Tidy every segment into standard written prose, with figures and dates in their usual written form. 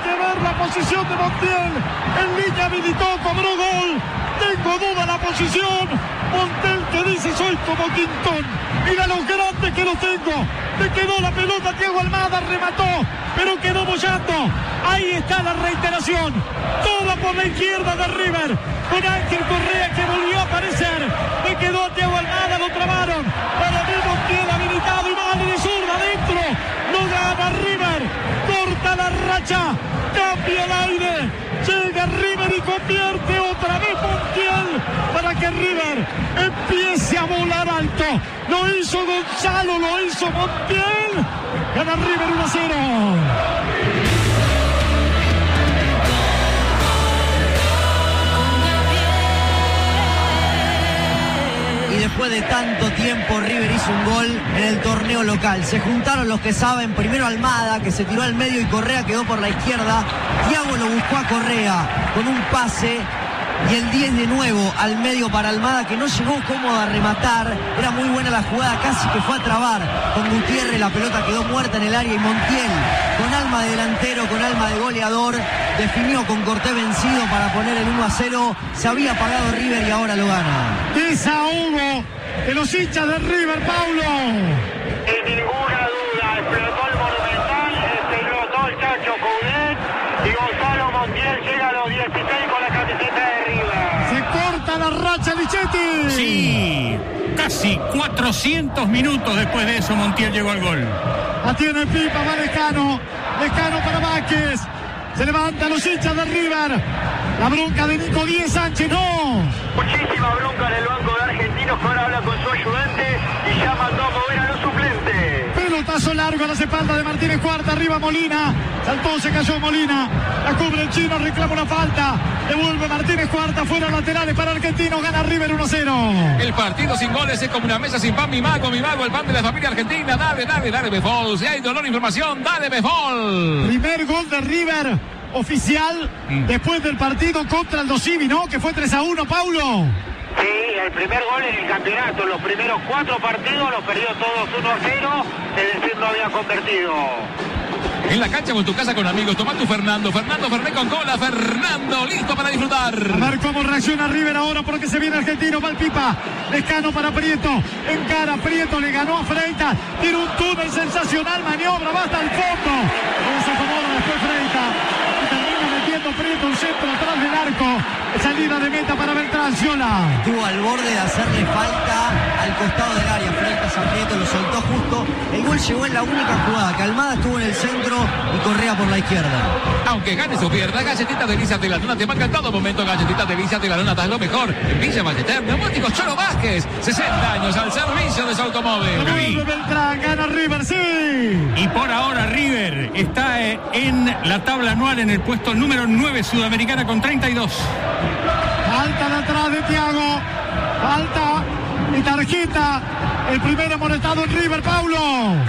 que ver la posición de Montiel. En línea habilitó, cobró gol. Tengo duda la posición. Montiel que dice soy como Quintón. Mira lo grande que lo tengo. Le quedó la pelota, Thiago Almada remató, pero quedó bollando. Ahí está la reiteración. Toda por la izquierda de River. Con Ángel Correa que volvió a aparecer. Le quedó a Thiago Almada, lo trabaron. Para mí Montiel habilitado y vale de zurda adentro. Lo gana River. Corta la racha. Cambia el aire. Llega River y convierte otra vez Montiel para que River empiece a volar alto. Lo hizo Gonzalo, lo hizo Montiel. Gana River 1-0. Después de tanto tiempo River hizo un gol en el torneo local. Se juntaron los que saben, primero Almada que se tiró al medio y Correa quedó por la izquierda. Thiago lo buscó a Correa con un pase y el 10 de nuevo al medio para Almada que no llegó cómodo a rematar. Era muy buena la jugada, casi que fue a trabar con Gutiérrez, la pelota quedó muerta en el área y Montiel con alma de delantero, con alma de goleador, definió con Cortés vencido para poner el 1-0. Se había apagado River y ahora lo gana. Desahogo de los hinchas de River, Paulo. Sin ninguna duda, explotó el Monumental, explotó el Chacho Coudet y Gonzalo Montiel llega a los 16 con la camiseta de River. Se corta la racha, Lichetti. Sí, casi 400 minutos después de eso Montiel llegó al gol. La tiene Pipa, va Lescano. Lescano para Vázquez. Se levantan los hinchas de River. La bronca de Nico Díez Sánchez, no. Muchísima bronca en el banco de Argentinos que ahora habla con su ayudante y ya mandó a mover a los suplentes. Pelotazo largo a las espaldas de Martínez Cuarta, arriba Molina. Saltó, se cayó Molina. La cubre el chino, reclama una falta. Devuelve Martínez Cuarta, fuera laterales para Argentinos, gana River 1-0. El partido sin goles es como una mesa sin pan, mi mago, el pan de la familia argentina. Dale, Befol. Si hay dolor, información, dale, Befol. Primer gol de River oficial después del partido contra el Dosivi, ¿no? Que fue 3-1, Paulo. Sí, el primer gol en el campeonato. Los primeros 4 partidos los perdió todos 1-0, es decir, no había convertido. En la cancha o en tu casa con amigos, toma tu Fernando Ferné con cola, Fernando, listo para disfrutar. A ver cómo reacciona River ahora porque se viene Argentino, va el Pipa. Lescano para Prieto, encara Prieto, le ganó a Freitas, tiene un túnel sensacional, maniobra, va hasta el fondo. Se acomoda después Freitas. Termina metiendo Prieto un centro atrás del arco. Salida de meta para Beltrán, Ciola. Estuvo al borde de hacerle falta al costado del área. Freitas a Prieto, lo soltó justo. El gol llegó en la única jugada, que Almada estuvo en el centro y Correa por la izquierda. Aunque ganes o pierdas, Galletitas Delicias de la Luna te marca en todo momento. Galletitas Delicias de la Luna, das lo mejor. En Villa Ballester, Neumáticos Cholo Vázquez, 60 años al servicio de su automóvil. Vuelve Beltrán, gana River, sí. Y por ahora River está en la tabla anual en el puesto número 9 sudamericana con 32. Falta de atrás de Thiago. Falta y tarjeta. El primer amonestado en River, Paulo.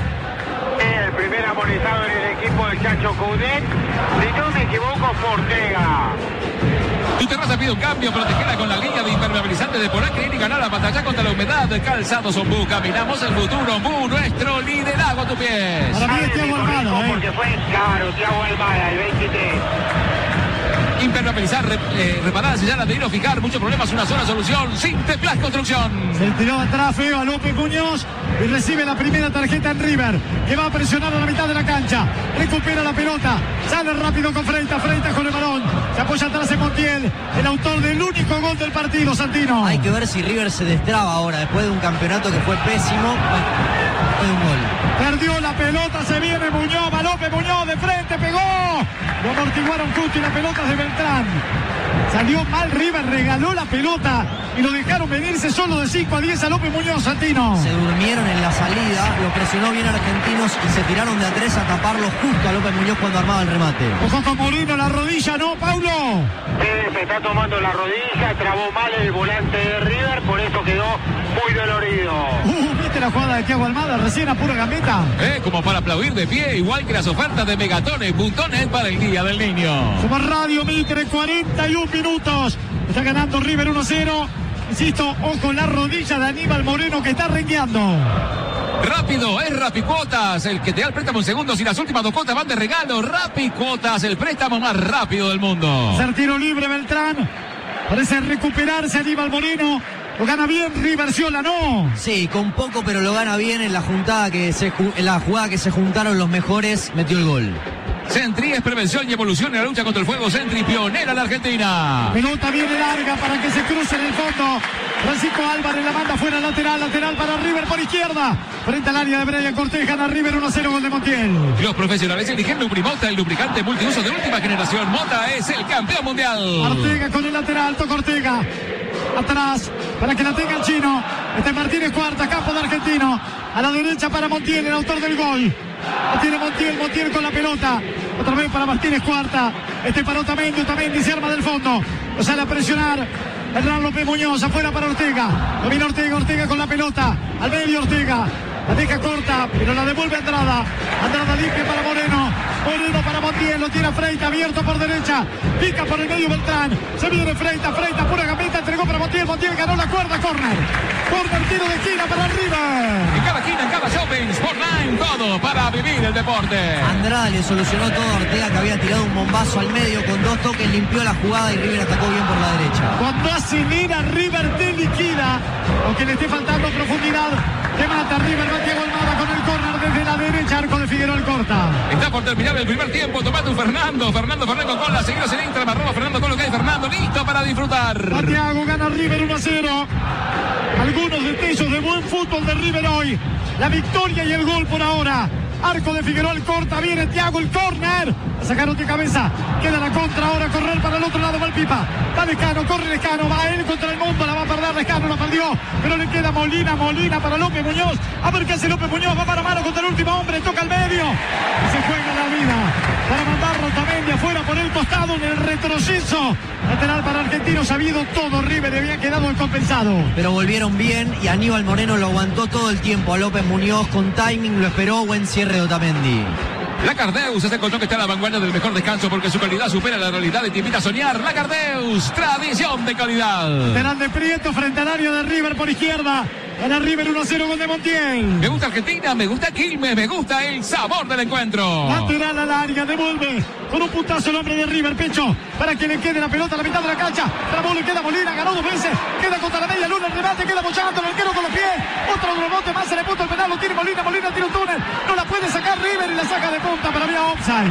El primer amonestado en el equipo del Chacho Coudet. Si no me equivoco, fue Ortega. Tu terraza pide un cambio, protegela con la línea de impermeabilizante de Polar y ganar la batalla contra la humedad. Calzados Ombú, caminamos el futuro. Ombú, nuestro liderazgo a tus pies. Para mí es Thiago Almada, Porque fue caro Thiago Almada, el 23. Impermeabilizar, reparar, sellar, adherir o fijar. Muchos problemas, una sola solución. Sinteplas Construcción. Se tiró atrás feo a López Muñoz y recibe la primera tarjeta en River, que va a presionar a la mitad de la cancha. Recupera la pelota, sale rápido con Freitas con el balón. Se apoya atrás en Montiel, el autor del único gol del partido, Santino. Hay que ver si River se destraba ahora, después de un campeonato que fue pésimo. Fue un gol. Perdió la pelota, se viene Muñoz, va López Muñoz de frente, pegó. Lo amortiguaron justo y la pelota es de Beltrán. Salió mal River, regaló la pelota y lo dejaron venirse solo de 5 a 10 a López Muñoz, Santino. Se durmieron en la salida, lo presionó bien Argentinos y se tiraron de a 3 a taparlo justo a López Muñoz cuando armaba el remate. Ojo con Moreno, la rodilla, ¿no, Paulo? Sí, se está tomando la rodilla, trabó mal el volante de River, por eso quedó muy dolorido. ¿Viste la jugada de Thiago Almada recién a pura gambeta? Como para aplaudir de pie, igual que las ofertas de Megatones.net para el Día del Niño. Somos Radio Mitre, 41 minutos. Está ganando River 1-0. Insisto, ojo la rodilla de Aníbal Moreno que está rengueando. Rápido, es Rapicuotas el que te da el préstamo en segundos y las últimas 2 cuotas van de regalo. Rapicuotas, el préstamo más rápido del mundo. Hacer tiro libre Beltrán. Parece recuperarse Aníbal Moreno. Lo gana bien River, Sciolá, ¿no? Sí, con poco, pero lo gana bien en la jugada que se juntaron los mejores, metió el gol. Sentry es prevención y evolución en la lucha contra el fuego. Sentry, pionera en la Argentina. Pelota viene larga para que se cruce en el fondo. Francisco Álvarez la manda fuera, lateral para River por izquierda. Frente al área de Brian Cortés, gana River 1-0, gol de Montiel. Los profesionales eligen Lubrimota, el lubricante multiuso de última generación. Mota es el campeón mundial. Ortega con el lateral, toca Ortega. Atrás, para que la tenga el chino. Este es Martínez Cuarta, campo de Argentino. A la derecha para Montiel, el autor del gol. La tiene Montiel con la pelota. Otra vez para Martínez Cuarta. Este para Otamendi se arma del fondo. Lo sale a presionar Hernán López Muñoz, afuera para Ortega. Domina Ortega con la pelota. Al medio Ortega. La deja corta, pero la devuelve Andrada. Andrada limpia para Moreno. Moreno para Montiel, lo tiene Freita, abierto por derecha. Pica por el medio Beltrán. Se viene Freita, pura gambeta, entregó para Montiel. Montiel ganó la cuerda, córner. Córner, tiro de esquina para River. En cada esquina, en cada shopping, Sportline, todo para vivir el deporte. Andrada le solucionó todo a Ortega, que había tirado un bombazo al medio con 2 toques, limpió la jugada y River atacó bien por la derecha. Cuando acelera River te liquida. Aunque le esté faltando profundidad, te mata River. Va Thiago Almada con el córner desde la derecha, arco de Figueroa corta. Está por terminar el primer tiempo, tomando Fernando con la seguidos en Instagram, @Fernando con lo que hay Fernando, listo para disfrutar. Thiago gana River 1-0. Algunos destellos de buen fútbol de River hoy. La victoria y el gol por ahora. Arco de Figueroa corta, viene Thiago, el córner. La sacaron de cabeza, queda la contra ahora, correr para el otro lado, va el Pipa. Va Lescano, corre Lescano, va él contra el mundo, la va a perder Lescano, la perdió. Pero le queda Molina para López Muñoz. A ver qué hace López Muñoz, va para mano contra el último hombre, toca al medio. Y se juega la vida para mandarlo Otamendi afuera por el costado en el retroceso. Lateral para Argentino, sabido todo River, había quedado descompensado. Pero volvieron bien y Aníbal Moreno lo aguantó todo el tiempo a López Muñoz con timing, lo esperó, buen cierre de Otamendi. Lacardeus es el colchón que está a la vanguardia del mejor descanso porque su calidad supera la realidad y te invita a soñar. Lacardeus, tradición de calidad. Lateral de Prieto frente al área de River por izquierda. Gana River 1-0, gol de Montiel. Me gusta Argentina, me gusta Quilmes, me gusta el sabor del encuentro. Lateral al área, devuelve con un puntazo el hombre de River, pecho, para que le quede la pelota a la mitad de la cancha. Trabó, le queda Molina, ganó 2 veces, queda contra la media luna, el remate, queda bochando, el arquero con los pies. Otro rebote más, se le puso el penal, lo tiene Molina tira un túnel, no la puede sacar River y la saca de punta, pero había offside.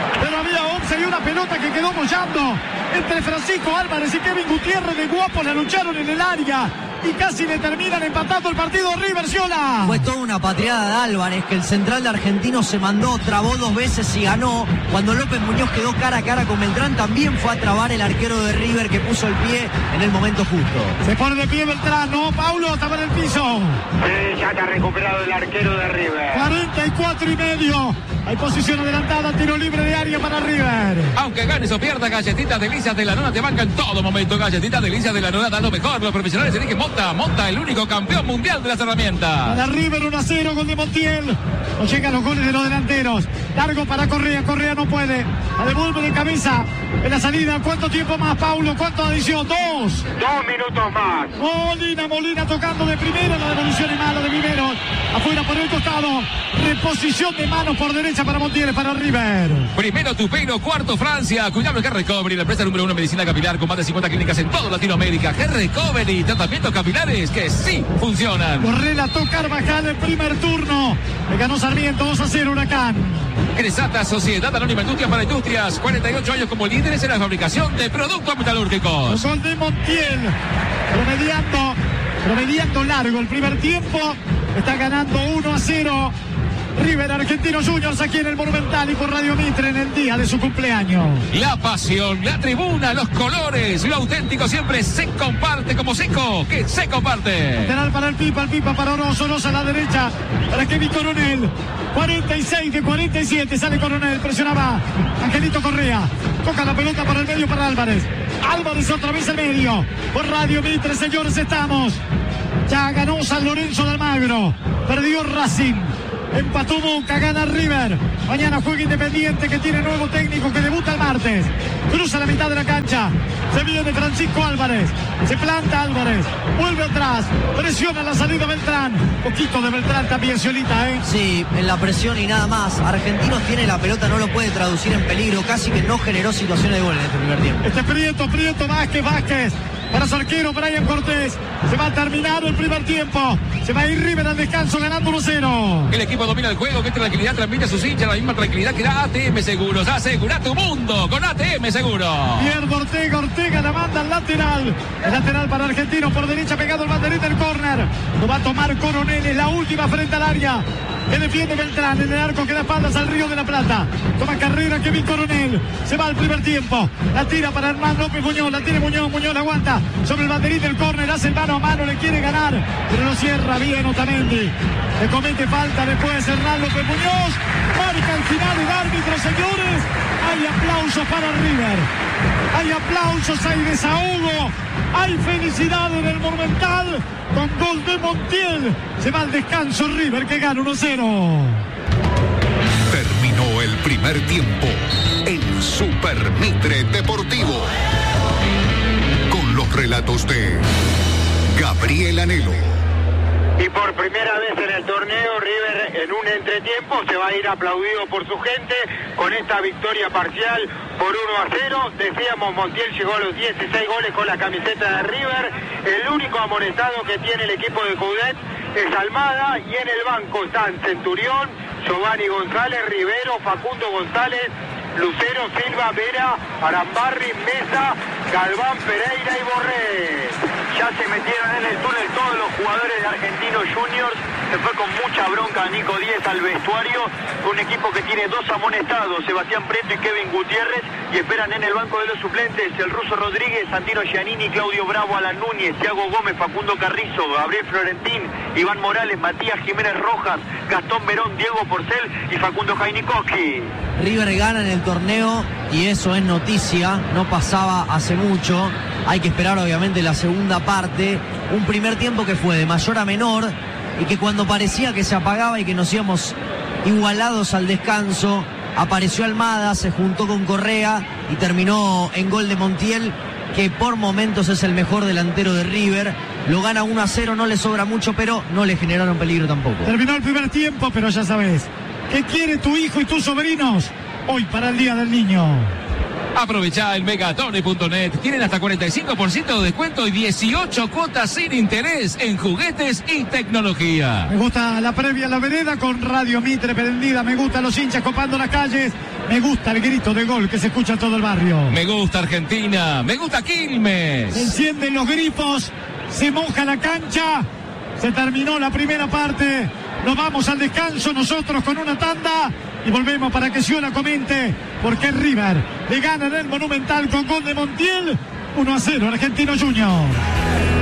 Y una pelota que quedó bollando entre Francisco Álvarez y Kevin Gutiérrez de Guapo, la lucharon en el área. Y casi le terminan empatando el partido River, Sciolá. Fue toda una patriada de Álvarez, que el central de Argentino se mandó, trabó 2 veces y ganó. Cuando López Muñoz quedó cara a cara con Beltrán, también fue a trabar el arquero de River, que puso el pie en el momento justo. Se pone de pie Beltrán, ¿no? Paulo, estaba en el piso. Sí, ya está recuperado el arquero de River. 44,5. Hay posición adelantada, tiro libre de área para River. Aunque ganes o pierdas, Galletitas Delicias de la Nona te banca en todo momento. Galletitas Delicias de la Nona da lo mejor. Los profesionales eligen Monta, el único campeón mundial de las herramientas. Para River 1-0, gol de Montiel. No llegan los goles de los delanteros. Largo para Correa no puede. La devuelve de cabeza en la salida. ¿Cuánto tiempo más, Paulo? ¿Cuánto adición? 2 minutos más. Molina tocando de primera. La devolución es mala de Vivero. Afuera por el costado. Reposición de manos por derecha para Montiel, para River. Primero Tupero, cuarto Francia. Cuidado el G-Recovery, la empresa número 1 en medicina capilar con más de 50 clínicas en toda Latinoamérica. G-Recovery, tratamientos capilares que sí funcionan. Relató Carvajal el primer turno. Le ganó Sarmiento 2-0 Huracán. Cresata, Sociedad Anónima Industria para Industrias. 48 años como líderes en la fabricación de productos metalúrgicos. Gol de Montiel. Promediando largo el primer tiempo. Está ganando 1-0. River Argentino Juniors aquí en el Monumental y por Radio Mitre en el día de su cumpleaños. La pasión, la tribuna, los colores, lo auténtico siempre se comparte como Seco, que se comparte. Lateral para el Pipa para Orozo a la derecha, para Kevin Coronel. 46 de 47, sale Coronel, presionaba Angelito Correa. Toca la pelota para el medio para Álvarez. Álvarez otra vez al medio. Por Radio Mitre, señores, estamos. Ya ganó San Lorenzo de Almagro. Perdió Racing. Empató Boca, gana River. Mañana juega Independiente, que tiene nuevo técnico, que debuta el martes. Cruza la mitad de la cancha. Se viene Francisco Álvarez. Se planta Álvarez. Vuelve atrás. Presiona la salida Beltrán. Poquito de Beltrán también, Ciolita, ¿eh? Sí, en la presión y nada más. Argentinos tiene la pelota, no lo puede traducir en peligro. Casi que no generó situaciones de gol en este primer tiempo. Este Prieto, Vázquez. Para su arquero, Brian Cortés. Se va a terminar el primer tiempo. Se va a ir River al descanso ganando 1-0. El equipo domina el juego. Qué tranquilidad transmite a sus hinchas. La misma tranquilidad que da ATM Seguros. Asegura tu mundo con ATM Seguros. Pierre Ortega la manda al lateral. El lateral para Argentino. Por derecha pegado el banderín del córner. Lo va a tomar Coronel. Es la última frente al área. Que defiende Beltrán. En el arco que da espaldas al Río de la Plata. Toma carrera Kevin Coronel. Se va al primer tiempo. La tira para Hernán López Muñoz. La tiene Muñoz la aguanta. Sobre el banderín del córner, hace el mano a mano, le quiere ganar, pero lo cierra bien Otamendi. Le comete falta después Hernán López Muñoz. Marca el final el árbitro, señores. Hay aplausos para River. Hay aplausos, hay desahogo. Hay felicidad en el Monumental. Con gol de Montiel. Se va al descanso River, que gana 1-0. Terminó el primer tiempo en Super Mitre Deportivo. Los relatos de Gabriel Anhelo. Y por primera vez en el torneo, River en un entretiempo se va a ir aplaudido por su gente con esta victoria parcial por 1-0. Decíamos, Montiel llegó a los 16 goles con la camiseta de River. El único amonestado que tiene el equipo de Coudet es Almada, y en el banco están Centurión, Giovanni González, Rivero, Facundo González, Lucero, Silva, Vera, Arambarri, Mesa, Galván, Pereira y Borré. Ya se metieron en el túnel todos los jugadores de Argentinos Juniors. Se fue con mucha bronca Nico Díez al vestuario. Un equipo que tiene dos amonestados, Sebastián Preto y Kevin Gutiérrez, y esperan en el banco de los suplentes el Ruso Rodríguez, Santino Giannini, Claudio Bravo, Alan Núñez, Thiago Gómez, Facundo Carrizo, Gabriel Florentín, Iván Morales, Matías Jiménez Rojas, Gastón Verón, Diego Porcel y Facundo Jainikoski. River gana en el torneo y eso es noticia, no pasaba hace mucho. Hay que esperar obviamente la segunda parte, un primer tiempo que fue de mayor a menor y que cuando parecía que se apagaba y que nos íbamos igualados al descanso, apareció Almada, se juntó con Correa y terminó en gol de Montiel, que por momentos es el mejor delantero de River. Lo gana 1-0, no le sobra mucho, pero no le generaron peligro tampoco. Terminó el primer tiempo, pero ya sabes, ¿qué quiere tu hijo y tus sobrinos hoy para el Día del Niño? Aprovecha el Megatone.net. Tienen hasta 45% de descuento y 18 cuotas sin interés en juguetes y tecnología. Me gusta la previa a la vereda con Radio Mitre prendida. Me gustan los hinchas copando las calles. Me gusta el grito de gol que se escucha en todo el barrio. Me gusta Argentina. Me gusta Quilmes. Se encienden los grifos. Se moja la cancha. Se terminó la primera parte. Nos vamos al descanso nosotros con una tanda. Y volvemos para que Siola comente porque River le gana en el Monumental con gol de Montiel 1-0 Argentino Junior.